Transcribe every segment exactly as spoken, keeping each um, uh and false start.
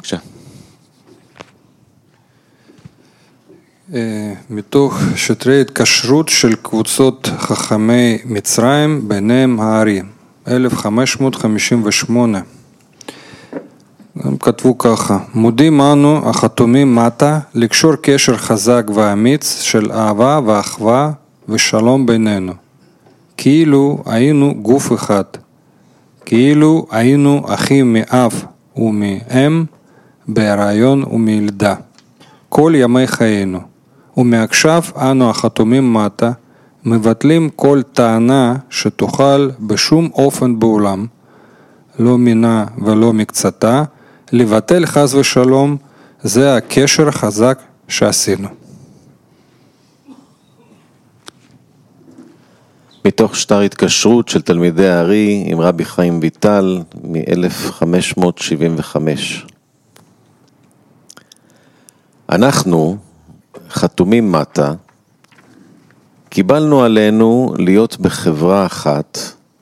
בבקשה. מתוך שטרי התקשרות של קבוצות חכמי מצרים, ביניהם הארי, אלף חמש מאות חמישים ושמונה. הם כתבו ככה: מודים אנו החתומים מטה לקשור קשר חזק ואמיץ של אהבה ואחווה ושלום בינינו, כאילו היינו גוף אחד, כאילו היינו אחים מאב ומאם בהיריון ומילדה כל ימי חיינו. ומעכשיו אנו החתומים מטה מבטלים כל טענה שתוכל בשום אופן בעולם, לא מינה ולא מקצתה, לבטל חס ושלום. זה הקשר החזק שעשינו. מתוך שטר התקשרות של תלמידי הארי עם רבי חיים ויטל מ-אלף חמש מאות שבעים וחמש. אנחנו, חתומים מטה, קיבלנו עלינו להיות בחברה אחת,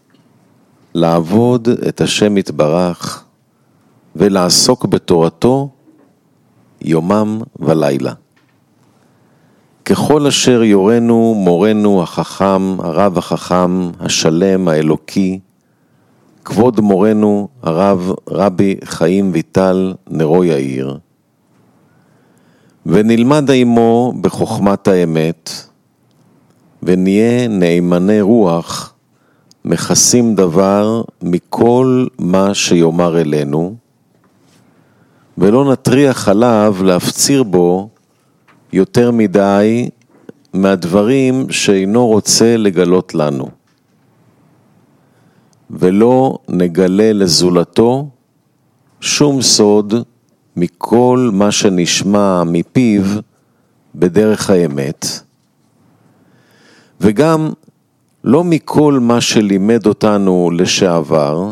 לעבוד את השם יתברך ולעסוק בתורתו יומם ולילה. ככל אשר יורנו מורנו החכם, הרב החכם, השלם, האלוקי, כבוד מורנו הרב רבי חיים ויטל נרו יאיר, ונלמד עמו בחוכמת האמת, ונהיה נאמני רוח, מכסים דבר מכל מה שיאמר אלינו, ולא נטריח עליו להפציר בו יותר מדי מהדברים שאינו רוצה לגלות לנו, ולא נגלה לזולתו שום סוד מכל מה שנשמע מפיו בדרך האמת, וגם לא מכל מה שלימד אותנו לשעבר,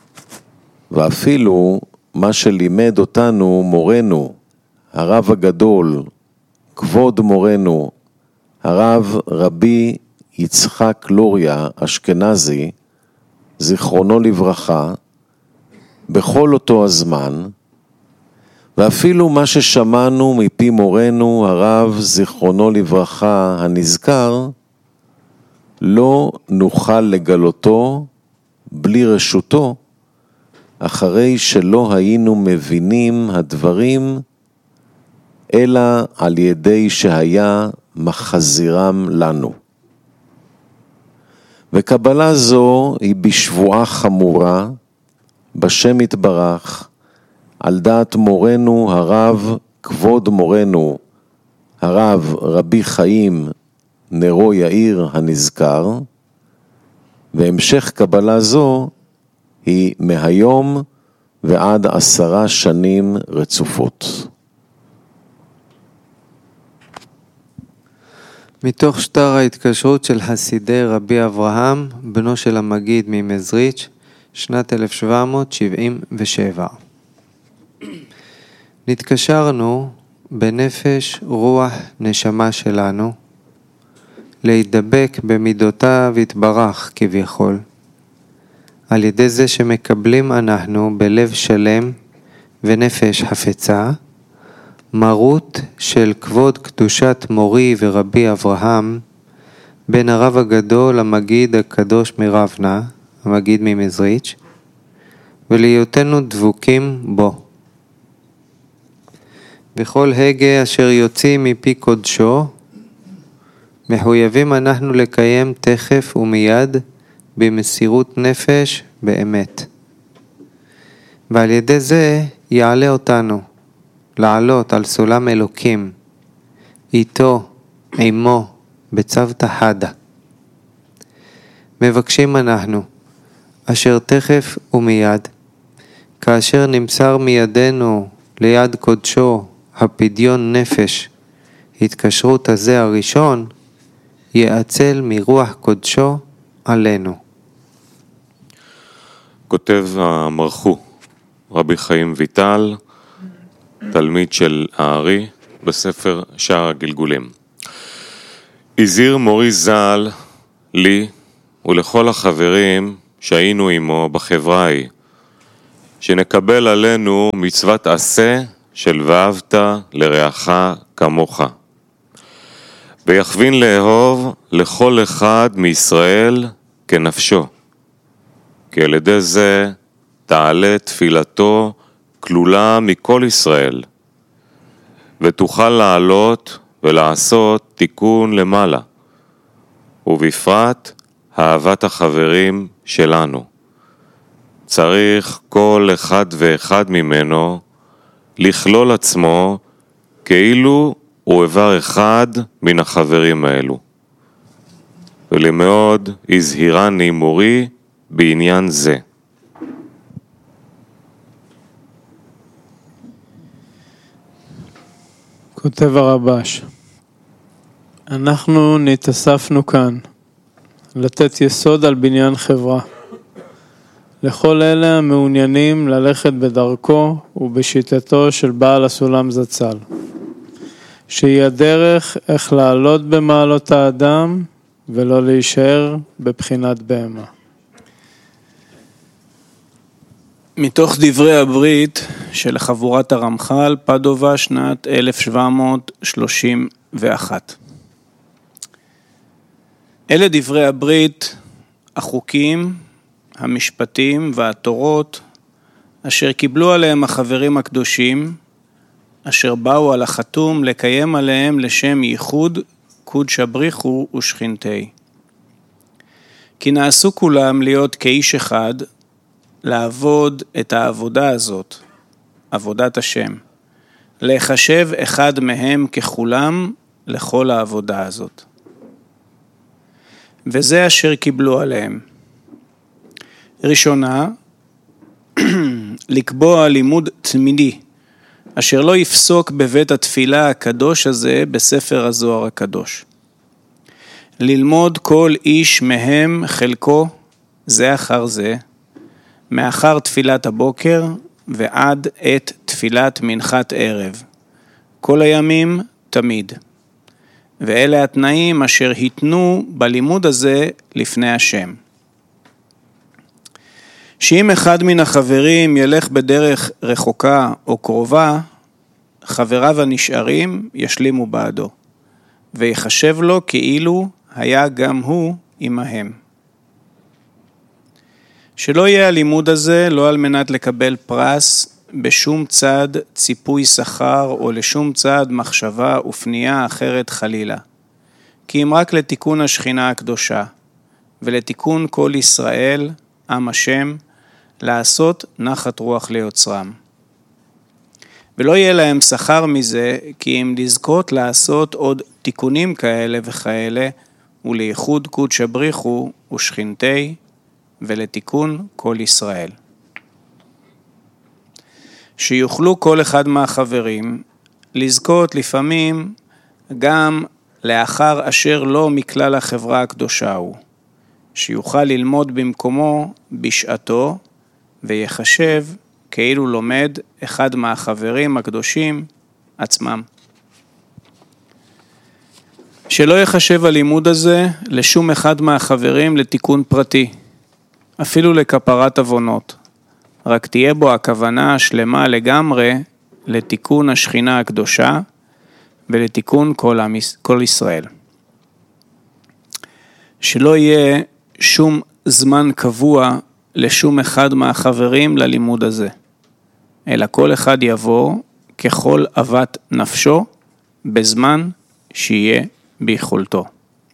ואפילו מה שלימד אותנו מורנו, הרב הגדול, כבוד מורנו, הרב רבי יצחק לוריה אשכנזי, זיכרונו לברכה, בכל אותו הזמן, ואפילו מה ששמענו מפי מורנו, הרב זיכרונו לברכה הנזכר, לא נוכל לגלותו בלי רשותו, אחרי שלא היינו מבינים הדברים, אלא על ידי שהיה מחזירם לנו. וקבלה זו היא בשבועה חמורה, בשם יתברך, על דעת מורנו הרב, כבוד מורנו, הרב רבי חיים נרו יאיר הנזכר, והמשך קבלה זו היא מהיום ועד עשרה שנים רצופות. מתוך שטר ההתקשרות של חסידי רבי אברהם, בנו של המגיד ממזריץ', שנת אלף שבע מאות שבעים ושבע. נתקשרנו בנפש רוח נשמה שלנו, להידבק במידותיו יתברך כביכול, על ידי זה שמקבלים אנחנו בלב שלם ונפש חפצה, מרות של כבוד קדושת מורי ורבי אברהם, בן הרב הגדול המגיד הקדוש מרבנה, המגיד ממזריץ', ולהיותנו דבוקים בו. בכל הגה אשר יוציא מפי קודשו, מחויבים אנחנו לקיים תכף ומיד במסירות נפש באמת. ועל ידי זה יעלה אותנו לעלות על סולם אלוקים, איתו, עמו, בצוותא חדא. מבקשים אנחנו, אשר תכף ומיד, כאשר נמסר מידינו ליד קודשו הפדיון נפש, התקשרות הזה הראשון, יאצל מרוח קודשו עלינו. כותב המרחו, רבי חיים ויטל, תלמיד של הארי, בספר שער הגלגולים. הזהיר מורי ז"ל לי ולכל החברים שהיינו עמו בחברה ההיא, שנקבל עלינו מצוות עשה של ואהבת לרעך כמוך. ויכווין לאהוב לכל אחד מישראל כנפשו. כי על ידי זה תעלה תפילתו כלולה מכל ישראל, ותוכל לעלות ולעשות תיקון למעלה, ובפרט אהבת החברים שלנו. צריך כל אחד ואחד ממנו לכלול עצמו כאילו הוא איבר אחד מן החברים האלו. ולמאוד הזהירני מורי בעניין זה. כותב הרבש, אנחנו נתאספנו כאן לתת יסוד על בניין חברה. לכל אלה המעוניינים ללכת בדרכו ובשיטתו של בעל הסולם זצ"ל, שהיא הדרך איך לעלות במעלות האדם ולא להישאר בבחינת בהמה. מתוך דברי הברית של חבורת הרמח"ל, פדובה, שנת אלף שבע מאות שלושים ואחת. אלה דברי הברית, החוקים, המשפטים והתורות, אשר קיבלו עליהם החברים הקדושים, אשר באו על החתום לקיים עליהם לשם ייחוד קודש בריחו ושכינתי. כי נעשו כולם להיות כאיש אחד, לעבוד את העבודה הזאת, עבודת השם, להיחשב אחד מהם ככולם לכל העבודה הזאת. וזה אשר קיבלו עליהם. ראשונה, לקבוע לימוד תמידי, אשר לא יפסוק בבית התפילה הקדוש הזה בספר הזוהר הקדוש. ללמוד כל איש מהם חלקו זה אחר זה, מאחר תפילת הבוקר ועד את תפילת מנחת ערב, כל הימים תמיד. ואלה התנאים אשר היתנו בלימוד הזה לפני השם. שאם אחד מן החברים ילך בדרך רחוקה או קרובה, חבריו הנשארים ישלימו בעדו, ויחשב לו כאילו היה גם הוא עמהם. שלא יהיה הלימוד הזה לא על מנת לקבל פרס בשום צד ציפוי שכר או לשום צד מחשבה ופנייה אחרת חלילה, כי אם רק לתיקון השכינה הקדושה ולתיקון כל ישראל, עם השם, לעשות נחת רוח ליוצרם. ולא יהיה להם שכר מזה, כי אם לזכות לעשות עוד תיקונים כאלה וכאלה, ולייחוד קודש בריחו ושכינתי, ולתיקון כל ישראל. שיוכלו כל אחד מהחברים לזכות לפעמים גם לאחר אשר לא מכלל החברה הקדושה הוא, שיוכל ללמוד במקומו בשעתו, ויחשב כאילו לומד אחד מהחברים הקדושים עצמם. שלא יחשב הלימוד הזה לשום אחד מהחברים לתיקון פרטי, אפילו לכפרת עוונות, רק תהיה בו הכוונה השלמה לגמרי לתיקון השכינה הקדושה ולתיקון כל, עם, כל ישראל. שלא יהיה שום זמן קבוע לשום אחד מהחברים ללימוד הזה, אלא כל אחד יבוא ככל אהבת נפשו בזמן שיהיה ביכולתו.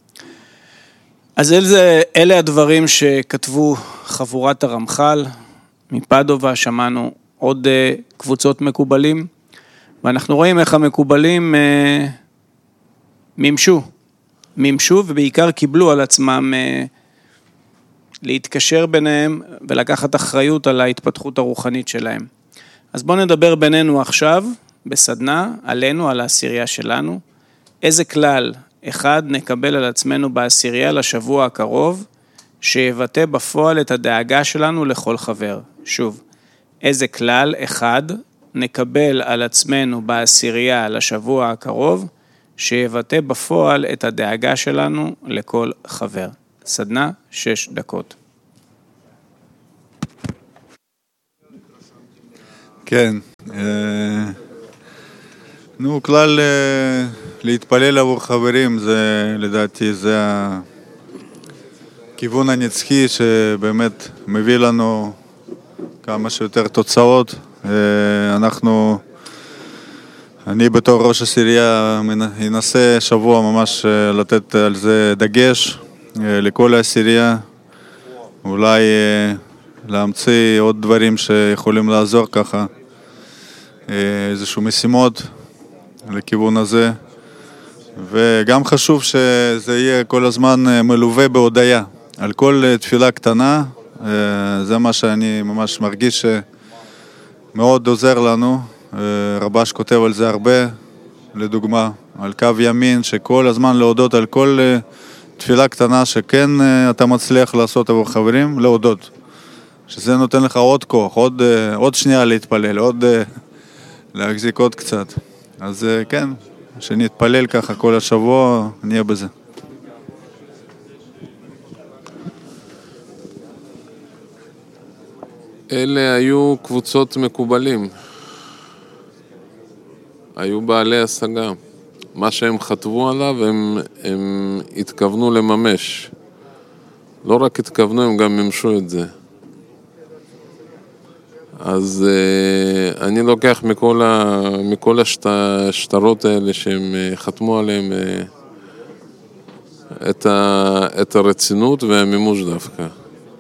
אז אלה, אלה הדברים שכתבו חבורת הרמח"ל. מפדובה שמענו עוד קבוצות מקובלים, ואנחנו רואים איך המקובלים ממשו, ממשו ובעיקר קיבלו על עצמם להתקשר ביניהם ולקחת אחריות על ההתפתחות הרוחנית שלהם. אז בואו נדבר בינינו עכשיו, בסדנה, עלינו, על העשירייה שלנו. איזה כלל אחד נקבל על עצמנו בעשירייה לשבוע הקרוב, שיבטא בפועל את הדאגה שלנו לכל חבר. שוב, איזה כלל אחד נקבל על עצמנו בעשירייה לשבוע הקרוב, שיבטא בפועל את הדאגה שלנו לכל חבר. סדנה, שש דקות. כן. אה, נו, כלל אה, להתפלל עבור חברים, זה לדעתי זה הכיוון הנצחי שבאמת מביא לנו כמה שיותר תוצאות. אה, אנחנו, אני בתור ראש הסירייה אנסה שבוע ממש אה, לתת על זה דגש אה, לכל הסירייה, אולי אה, להמציא עוד דברים שיכולים לעזור ככה, איזשהו משימות לכיוון הזה, וגם חשוב שזה יהיה כל הזמן מלווה בהודיה על כל תפילה קטנה. זה מה שאני ממש מרגיש שמאוד עוזר לנו. רבש כותב על זה הרבה, לדוגמה על קו ימין, שכל הזמן להודות על כל תפילה קטנה שכן אתה מצליח לעשות עבור חברים, להודות, שזה נותן לך עוד כוח, עוד, עוד שנייה להתפלל, עוד להחזיק עוד קצת. אז כן, שנתפלל ככה כל השבוע, נהיה בזה. אלה היו קבוצות מקובלים, היו בעלי השגה. מה שהם חתבו עליו הם, הם התכוונו לממש. לא רק התכוונו, הם גם ממשו את זה. אז uh, אני לוקח מכל, ה, מכל השטרות האלה שהם uh, חתמו עליהם uh, את, ה, את הרצינות והמימוש דווקא.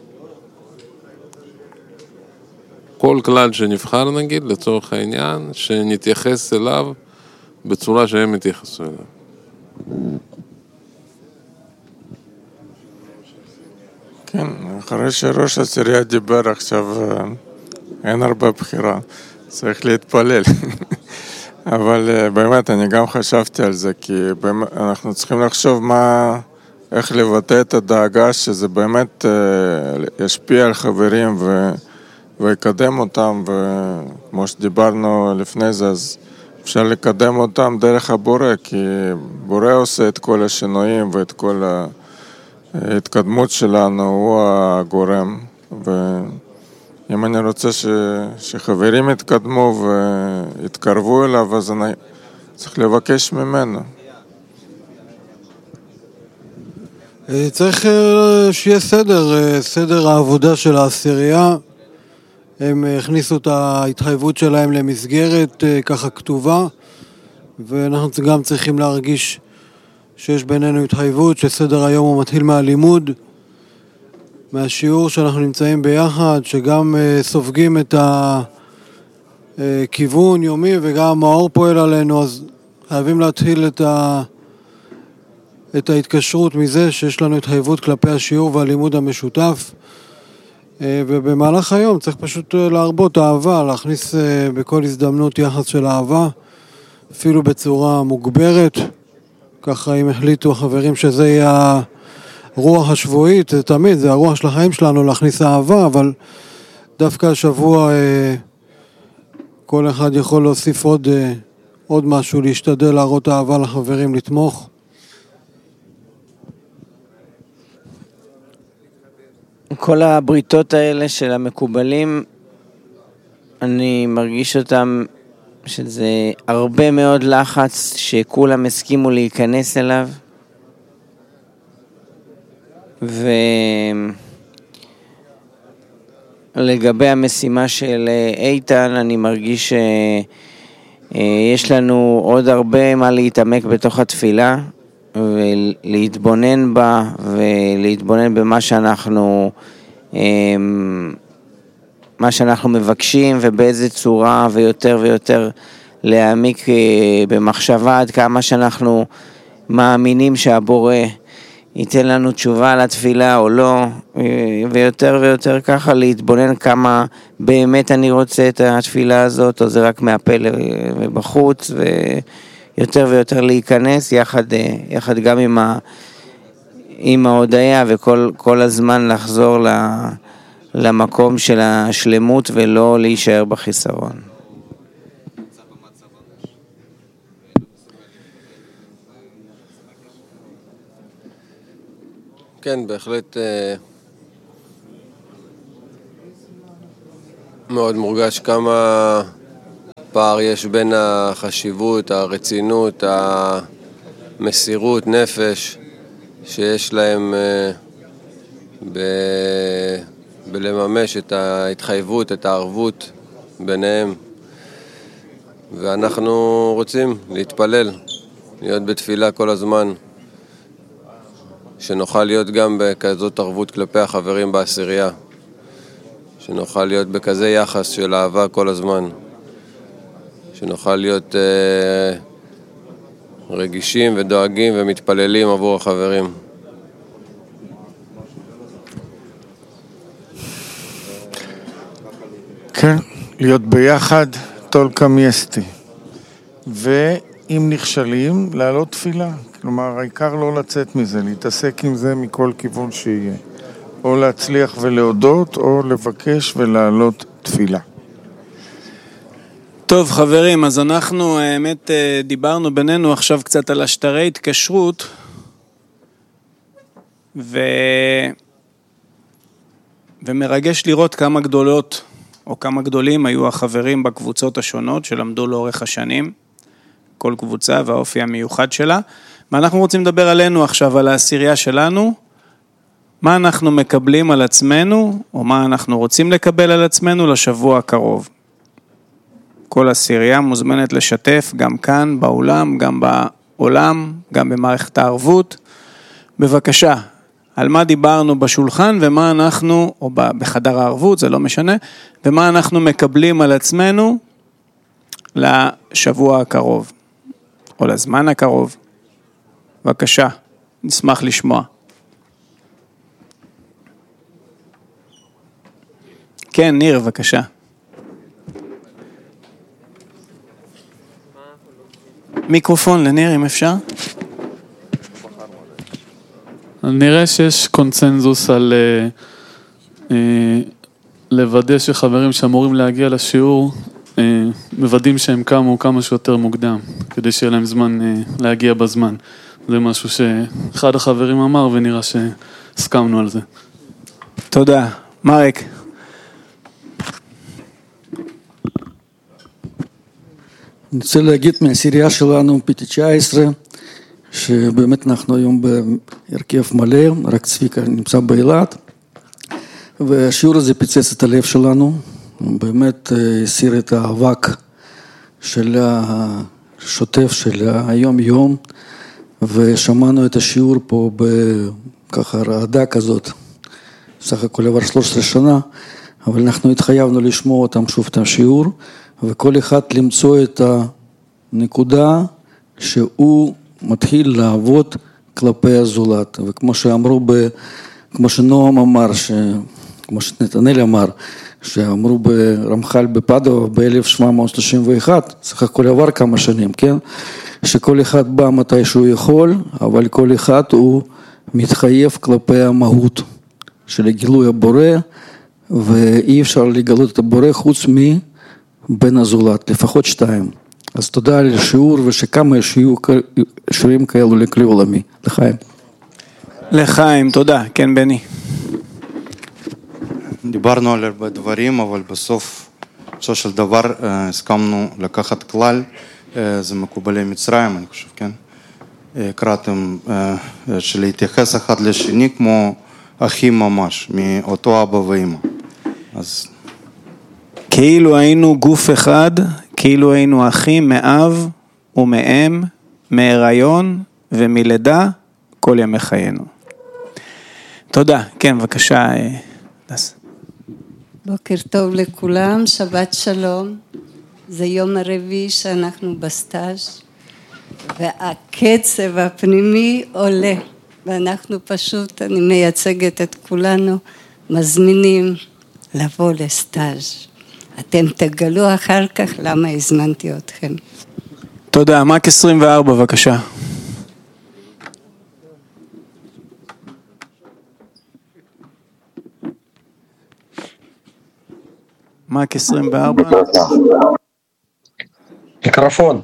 כל כלל שנבחר נגיד לצורך העניין, שנתייחס אליו בצורה שהם מתייחסו אליו. כן, אחרי שראש הסירייה דיבר עכשיו, אין הרבה בחירה, צריך להתפלל. אבל באמת אני גם חשבתי על זה, כי באמת, אנחנו צריכים לחשוב מה, איך לבטא את הדאגה שזה באמת ישפיע על חברים ו, ויקדם אותם, וכמו שדיברנו לפני זה, אז אפשר לקדם אותם דרך הבורא, כי בורא עושה את כל השינויים ואת כל ההתקדמות שלנו, הוא הגורם. ואם אני רוצה ש... שחברים יתקדמו ויתקרבו אליו, אז אני צריך לבקש ממנו. צריך שיהיה סדר, סדר העבודה של העשירייה. הם הכניסו את ההתחייבות שלהם למסגרת ככה כתובה, ואנחנו גם צריכים להרגיש שיש בינינו התחייבות, שסדר היום הוא מתחיל מהלימוד, מהשיעור שאנחנו נמצאים ביחד, שגם סופגים את הכיוון יומי וגם האור פועל עלינו, אז חייבים להתחיל את, ה... את ההתקשרות מזה שיש לנו התחייבות כלפי השיעור והלימוד המשותף. ובמהלך היום צריך פשוט להרבות אהבה, להכניס בכל הזדמנות יחס של אהבה, אפילו בצורה מוגברת. ככה אם החליטו החברים שזה יהיה הרוח השבועית, זה תמיד, זה הרוח של החיים שלנו להכניס אהבה, אבל דווקא השבוע כל אחד יכול להוסיף עוד, עוד משהו, להשתדל להראות אהבה לחברים, לתמוך. כל הבריתות האלה של המקובלים, אני מרגיש אותם שזה הרבה מאוד לחץ שכולם הסכימו להיכנס אליו, ולגבי המשימה של איתן, אני מרגיש שיש לנו עוד הרבה מה להתעמק בתוך התפילה, ולהתבונן בה, ולהתבונן במה שאנחנו, מה שאנחנו מבקשים, ובאיזה צורה, ויותר ויותר להעמיק במחשבה עד כמה שאנחנו מאמינים שהבורא ייתן לנו תשובה על התפילה או לא, ויותר ויותר ככה להתבונן כמה באמת אני רוצה את התפילה הזאת, או זה רק מהפה ובחוץ, ו... יותר ויותר להיכנס יחד, יחד גם עם, ה, עם ההודעה, וכל כל הזמן לחזור למקום של השלמות ולא להישאר בחיסרון. כן, בהחלט מאוד מורגש כמה פער יש בין החשיבות, הרצינות, המסירות, נפש שיש להם ב... בלממש את ההתחייבות, את הערבות ביניהם. ואנחנו רוצים להתפלל, להיות בתפילה כל הזמן, שנוכל להיות גם בכזאת ערבות כלפי החברים בעשירייה, שנוכל להיות בכזה יחס של אהבה כל הזמן, שנוכל להיות אה, רגישים ודואגים ומתפללים עבור החברים. כן, להיות ביחד, תולקה מיסטי. ואם נכשלים, לעלות תפילה. כלומר, העיקר לא לצאת מזה, להתעסק עם זה מכל כיוון שיהיה. או להצליח ולהודות, או לבקש ולעלות תפילה. טוב חברים, אז אנחנו האמת דיברנו בינינו עכשיו קצת על השטרי התקשרות, ו... ומרגש לראות כמה גדולות או כמה גדולים היו החברים בקבוצות השונות שלמדו לאורך השנים, כל קבוצה והאופי המיוחד שלה, ואנחנו רוצים לדבר עלינו עכשיו, על העשירייה שלנו, מה אנחנו מקבלים על עצמנו, או מה אנחנו רוצים לקבל על עצמנו לשבוע הקרוב. כל עשירייה מוזמנת לשתף, גם כאן, באולם, גם בעולם, גם במערכת הערבות. בבקשה, על מה דיברנו בשולחן, ומה אנחנו, או בחדר הערבות, זה לא משנה, ומה אנחנו מקבלים על עצמנו לשבוע הקרוב, או לזמן הקרוב. בבקשה, נשמח לשמוע. כן, ניר, בבקשה. מיקרופון לניר, אם אפשר. נראה שיש קונצנזוס על אה, אה, לוודא שחברים שאמורים להגיע לשיעור, אה, מוודאים שהם קמו כמה שיותר מוקדם, כדי שיהיה להם זמן אה, להגיע בזמן. זה משהו שאחד החברים אמר ונראה שהסכמנו על זה. תודה. מרק. אני רוצה להגיד מהעשירייה שלנו, פי תשע עשרה, שבאמת אנחנו היום בהרכב מלא, רק צביקה נמצא באילת, והשיעור הזה פיצץ את הלב שלנו, באמת הסיר את האבק של השוטף של היום-יום, ושמענו את השיעור פה בככה רעדה כזאת, סך הכל עבר שלוש עשרה שנה, אבל אנחנו התחייבנו לשמוע אותם שוב את השיעור, וכל אחד למצוא את הנקודה שהוא מתחיל לעבוד כלפי הזולת, וכמו שאמרו, ב, כמו שנועם אמר, ש, כמו שנתנאל אמר, שאמרו ברמח"ל בפדובה ב-אלף שבע מאות שלושים ואחת, סך הכל עבר כמה שנים, כן? שכל אחד בא מתי שהוא יכול, אבל כל אחד הוא מתחייב כלפי המהות של הגילוי הבורא, ואי אפשר לגלות את הבורא חוץ מבן הזולת, לפחות שתיים. אז תודה על השיעור, ושכמה שיהיו שיעורים כאלו לכלי עולמי. לחיים. לחיים, תודה. כן, בני. דיברנו על הרבה דברים, אבל בסוף, בסופו של דבר, הסכמנו לקחת כלל, זה מקובלי מצרים, אני חושב, כן? קראתם שלהתייחס אחד לשני כמו אחים ממש, מאותו אבא ואמא. אז... כאילו היינו גוף אחד, כאילו היינו אחים מאב ומאם, מהיריון ומלידה, כל ימי חיינו. תודה. כן, בבקשה. דס. בוקר טוב לכולם, שבת שלום. זה יום הרביעי שאנחנו בסטאז' והקצב הפנימי עולה, ואנחנו פשוט, אני מייצגת את כולנו, מזמינים לבוא לסטאז'. אתם תגלו אחר כך למה הזמנתי אתכם. תודה. מק עשרים וארבע, בבקשה. מק עשרים וארבע. מיקרופון.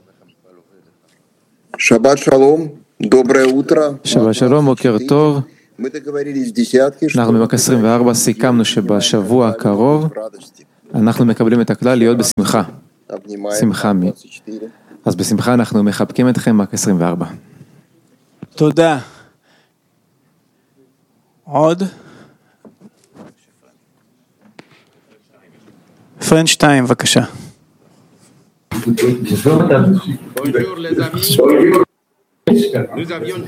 שבת שלום, доброе утро. שבת שלום, בוקר טוב. אנחנו במכה עשרים וארבע סיכמנו שבשבוע הקרוב אנחנו מקבלים את הכלל להיות בשמחה. שמחה מי. אז בשמחה אנחנו מחבקים אתכם מכה עשרים וארבע. תודה. עוד? פרנד שתיים, בבקשה. Nous avions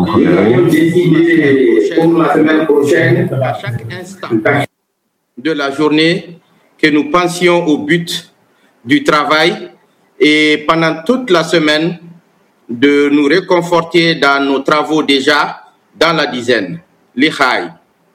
décidé pour la semaine prochaine, à chaque instant de la journée, que nous pensions au but du travail et pendant toute la semaine de nous réconforter dans nos travaux déjà dans la dizaine. L'Ichaï.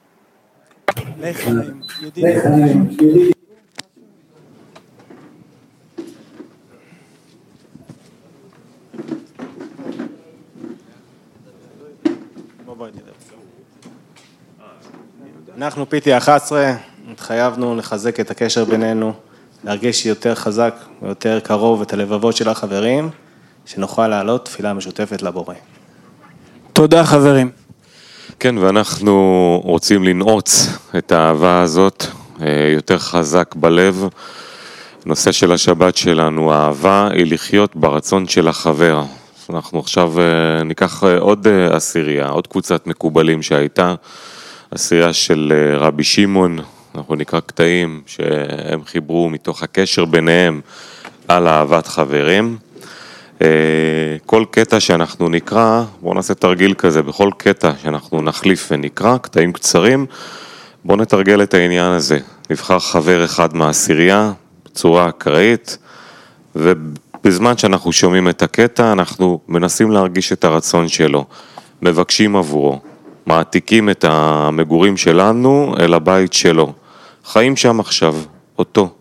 אנחנו פיטי אחת עשרה, התחייבנו לחזק את הקשר בינינו, להרגיש יותר חזק ויותר קרוב את הלבבות של החברים, שנוכל לעלות תפילה משותפת לבורא. תודה חברים. כן, ואנחנו רוצים לנעוץ את האהבה הזאת יותר חזק בלב. נושא של השבת שלנו, האהבה היא לחיות ברצון של החבר. אנחנו עכשיו ניקח עוד עשירייה, עוד קבוצת מקובלים שהייתה, עשירייה של רבי שמעון, אנחנו נקרא קטעים שהם חיברו מתוך הקשר ביניהם על אהבת חברים. כל קטע שאנחנו נקרא, בואו נעשה תרגיל כזה, בכל קטע שאנחנו נחליף ונקרא, קטעים קצרים, בואו נתרגל את העניין הזה. נבחר חבר אחד מהעשירייה בצורה אקראית, ובזמן שאנחנו שומעים את הקטע, אנחנו מנסים להרגיש את הרצון שלו, מבקשים עבורו, מעתיקים את המגורים שלנו אל הבית שלו, חיים שם עכשיו, אותו.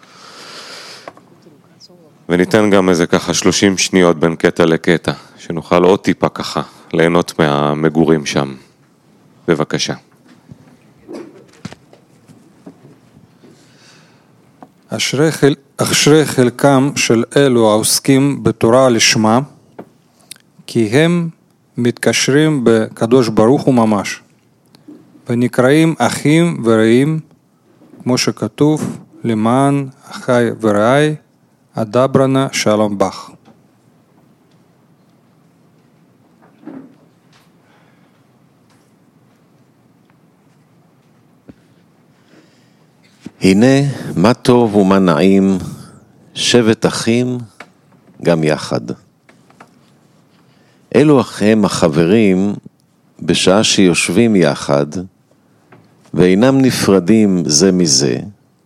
וניתן גם איזה ככה שלושים שניות בין קטע לקטע, שנוכל עוד טיפה ככה ליהנות מהמגורים שם. בבקשה. אשרי, חל... אשרי חלקם של אלו העוסקים בתורה לשמה, כי הם מתקשרים בקדוש ברוך הוא ממש, ונקראים אחים ורעים, כמו שכתוב, למען אחי ורעי, אדברנה שלום בך. הנה מה טוב ומה נעים, שבט אחים גם יחד. אלו הם החברים בשעה שיושבים יחד ואינם נפרדים זה מזה.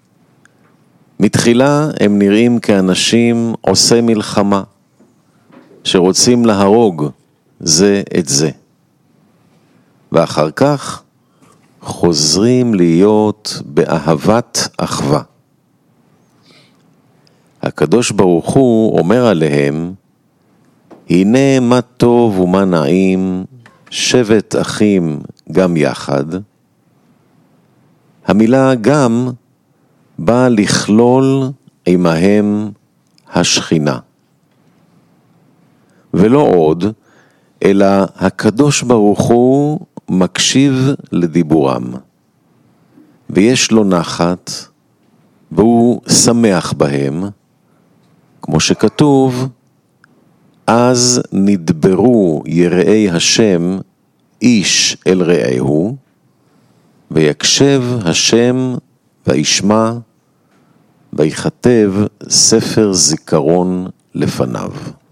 מתחילה הם נראים כאנשים עושי מלחמה שרוצים להרוג זה את זה, ואחר כך חוזרים להיות באהבת אחווה. הקדוש ברוך הוא אומר עליהם, הנה מה טוב ומה נעים, שבט אחים גם יחד. המילה גם באה לכלול עמהם השכינה. ולא עוד, אלא הקדוש ברוך הוא מקשיב לדיבורם. ויש לו נחת, והוא שמח בהם, כמו שכתוב, אז נדברו יראי השם איש אל רעהו, ויקשב השם וישמע, ויכתב ספר זיכרון לפניו.